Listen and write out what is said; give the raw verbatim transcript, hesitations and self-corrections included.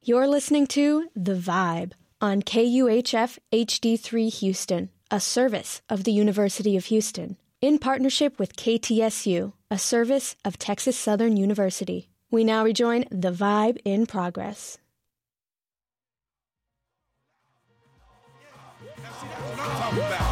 You're listening to The Vibe on K U H F H D three Houston, a service of the University of Houston, in partnership with K T S U, a service of Texas Southern University. We now rejoin The Vibe in progress. Now, see, that's what I'm talking about.